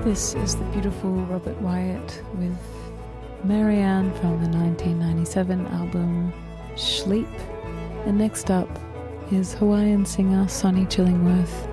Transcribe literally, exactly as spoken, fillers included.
This is the beautiful Robert Wyatt with Marianne from the nineteen ninety-seven album Sleep. And next up is Hawaiian singer Sonny Chillingworth